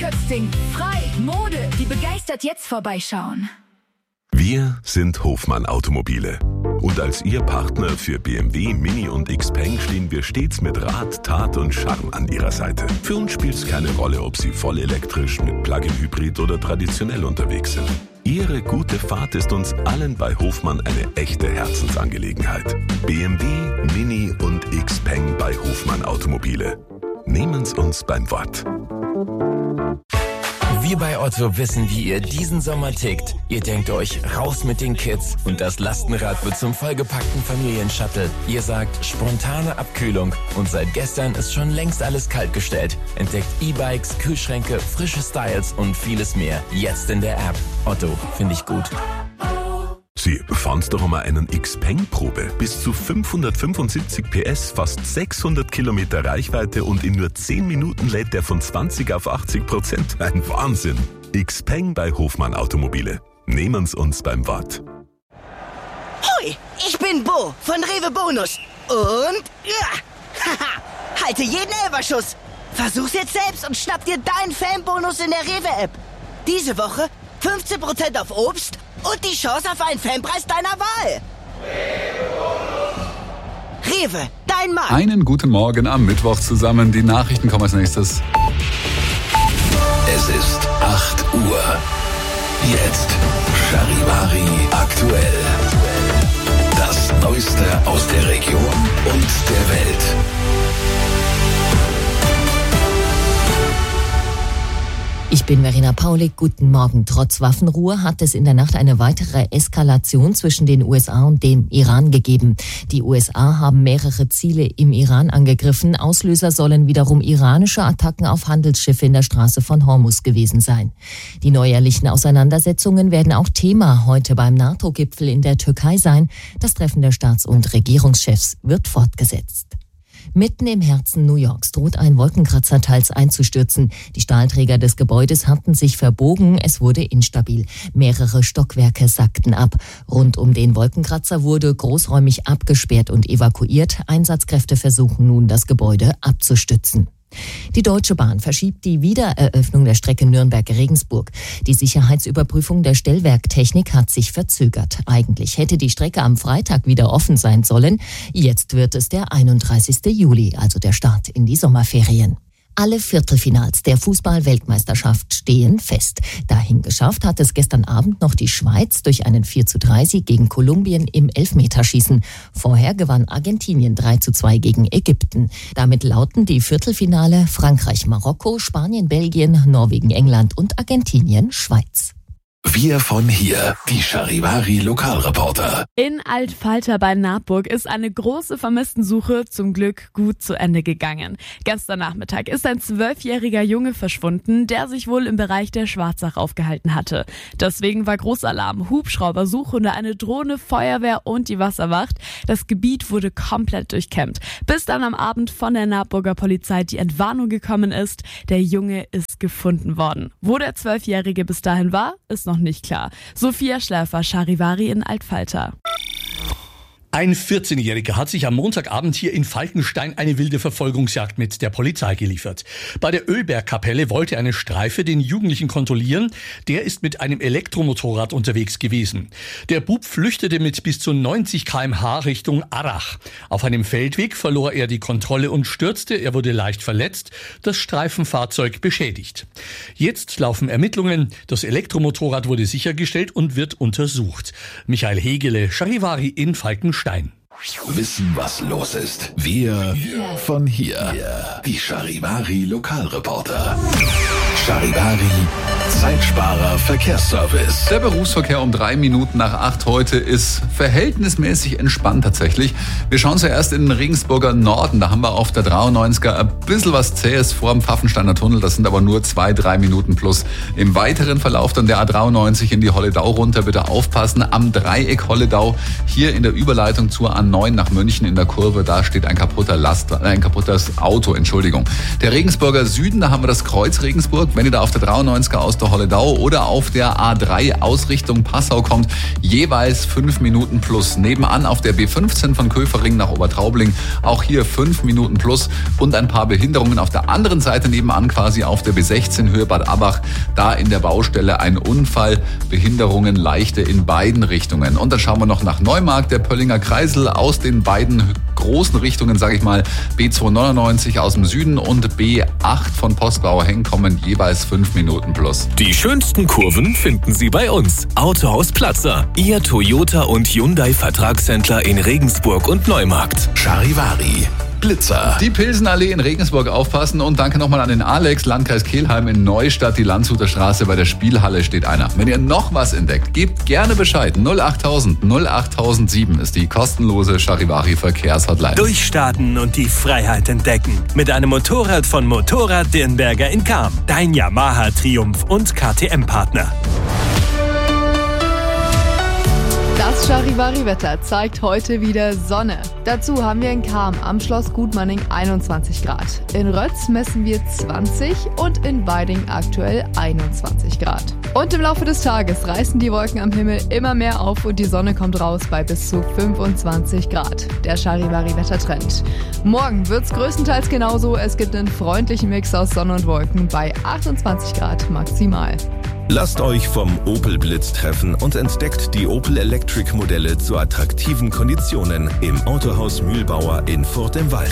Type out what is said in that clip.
Köpfing, frei, Mode, die begeistert jetzt vorbeischauen. Wir sind Hofmann Automobile. Und als Ihr Partner für BMW, Mini und Xpeng stehen wir stets mit Rat, Tat und Charme an Ihrer Seite. Für uns spielt es keine Rolle, ob Sie voll elektrisch, mit Plug-in-Hybrid oder traditionell unterwegs sind. Ihre gute Fahrt ist uns allen bei Hofmann eine echte Herzensangelegenheit. BMW, Mini und Xpeng bei Hofmann Automobile. Nehmen's uns beim Wort. Wir bei Otto wissen, wie ihr diesen Sommer tickt. Ihr denkt euch, raus mit den Kids und das Lastenrad wird zum vollgepackten Familienshuttle. Ihr sagt, spontane Abkühlung und seit gestern ist schon längst alles kaltgestellt. Entdeckt E-Bikes, Kühlschränke, frische Styles und vieles mehr. Jetzt in der App. Otto, finde ich gut. Sie, fahren's doch einmal einen Xpeng-Probe. Bis zu 575 PS, fast 600 Kilometer Reichweite und in nur 10 Minuten lädt der von 20 auf 80%. Ein Wahnsinn. Xpeng bei Hofmann Automobile. Nehmen's uns beim Wort. Hoi, ich bin Bo von Rewe Bonus. Und haha, halte jeden Elferschuss. Versuch's jetzt selbst und schnapp dir deinen Fanbonus in der Rewe-App. Diese Woche 15% auf Obst und die Chance auf einen Fanpreis deiner Wahl. Rewe, dein Markt. Einen guten Morgen am Mittwoch zusammen. Die Nachrichten kommen als nächstes. Es ist 8 Uhr. Jetzt Charivari aktuell. Das Neueste aus der Region und der Welt. Ich bin Verena Paulik, guten Morgen. Trotz Waffenruhe hat es in der Nacht eine weitere Eskalation zwischen den USA und dem Iran gegeben. Die USA haben mehrere Ziele im Iran angegriffen. Auslöser sollen wiederum iranische Attacken auf Handelsschiffe in der Straße von Hormuz gewesen sein. Die neuerlichen Auseinandersetzungen werden auch Thema heute beim NATO-Gipfel in der Türkei sein. Das Treffen der Staats- und Regierungschefs wird fortgesetzt. Mitten im Herzen New Yorks droht ein Wolkenkratzer teils einzustürzen. Die Stahlträger des Gebäudes hatten sich verbogen, es wurde instabil. Mehrere Stockwerke sackten ab. Rund um den Wolkenkratzer wurde großräumig abgesperrt und evakuiert. Einsatzkräfte versuchen nun, das Gebäude abzustützen. Die Deutsche Bahn verschiebt die Wiedereröffnung der Strecke Nürnberg-Regensburg. Die Sicherheitsüberprüfung der Stellwerktechnik hat sich verzögert. Eigentlich hätte die Strecke am Freitag wieder offen sein sollen. Jetzt wird es der 31. Juli, also der Start in die Sommerferien. Alle Viertelfinals der Fußball-Weltmeisterschaft stehen fest. Dahin geschafft hat es gestern Abend noch die Schweiz durch einen 4:3-Sieg gegen Kolumbien im Elfmeterschießen. Vorher gewann Argentinien 3:2 gegen Ägypten. Damit lauten die Viertelfinale Frankreich-Marokko, Spanien-Belgien, Norwegen-England und Argentinien-Schweiz. Wir von hier, die Charivari Lokalreporter. In Altfalter bei Naburg ist eine große Vermisstensuche zum Glück gut zu Ende gegangen. Gestern Nachmittag ist ein 12-jähriger Junge verschwunden, der sich wohl im Bereich der Schwarzach aufgehalten hatte. Deswegen war Großalarm, Hubschraubersuchhunde, eine Drohne, Feuerwehr und die Wasserwacht. Das Gebiet wurde komplett durchkämmt, bis dann am Abend von der Naburger Polizei die Entwarnung gekommen ist. Der Junge ist gefunden worden. Wo der 12-Jährige bis dahin war, ist noch nicht klar. Sophia Schläfer, Charivari in Altfalter. Ein 14-Jähriger hat sich am Montagabend hier in Falkenstein eine wilde Verfolgungsjagd mit der Polizei geliefert. Bei der Ölbergkapelle wollte eine Streife den Jugendlichen kontrollieren. Der ist mit einem Elektromotorrad unterwegs gewesen. Der Bub flüchtete mit bis zu 90 km/h Richtung Arrach. Auf einem Feldweg verlor er die Kontrolle und stürzte. Er wurde leicht verletzt, das Streifenfahrzeug beschädigt. Jetzt laufen Ermittlungen. Das Elektromotorrad wurde sichergestellt und wird untersucht. Michael Hegele, Charivari in Falkenstein. Wissen, was los ist. Wir von hier. Die Charivari Lokalreporter. Charivari Zeitsparer Verkehrsservice. Der Berufsverkehr um 3 Minuten nach 8 heute ist verhältnismäßig entspannt tatsächlich. Wir schauen zuerst in den Regensburger Norden. Da haben wir auf der 93er ein bisschen was Zähes vor dem Pfaffensteiner Tunnel. Das sind aber nur 2-3 Minuten plus. Im weiteren Verlauf dann der A93 in die Holledau runter. Bitte aufpassen. Am Dreieck Holledau hier in der Überleitung zur A9 nach München in der Kurve. Da steht ein kaputtes Auto. Der Regensburger Süden, da haben wir das Kreuz Regensburg. Wenn ihr da auf der 93er aus Holledau oder auf der A3 Ausrichtung Passau kommt, jeweils 5 Minuten plus. Nebenan auf der B15 von Köfering nach Obertraubling, auch hier 5 Minuten plus und ein paar Behinderungen auf der anderen Seite nebenan quasi auf der B16 Höhe Bad Abbach. Da in der Baustelle ein Unfall, Behinderungen leichte in beiden Richtungen. Und dann schauen wir noch nach Neumarkt, der Pöllinger Kreisel aus den beiden großen Richtungen, sage ich mal, B299 aus dem Süden und B8 von Postbauer Henk kommen jeweils 5 Minuten plus. Die schönsten Kurven finden Sie bei uns. Autohaus Platzer, Ihr Toyota und Hyundai Vertragshändler in Regensburg und Neumarkt. Charivari, Blitzer. Die Pilsenallee in Regensburg aufpassen und danke nochmal an den Alex, Landkreis Kelheim in Neustadt, die Landshuter Straße, bei der Spielhalle steht einer. Wenn ihr noch was entdeckt, gebt gerne Bescheid. 08000 08007 ist die kostenlose Charivari Verkehrshotline. Durchstarten und die Freiheit entdecken. Mit einem Motorrad von Motorrad Dirnberger in Cham. Dein Yamaha Triumph und KTM-Partner. Das Charivari-Wetter zeigt heute wieder Sonne. Dazu haben wir in Cham am Schloss Gutmanning 21 Grad. In Rötz messen wir 20 und in Weiding aktuell 21 Grad. Und im Laufe des Tages reißen die Wolken am Himmel immer mehr auf und die Sonne kommt raus bei bis zu 25 Grad. Der Charivari-Wettertrend. Morgen wird's größtenteils genauso. Es gibt einen freundlichen Mix aus Sonne und Wolken bei 28 Grad maximal. Lasst euch vom Opel Blitz treffen und entdeckt die Opel Electric Modelle zu attraktiven Konditionen im Autohaus Mühlbauer in Furt im Wald.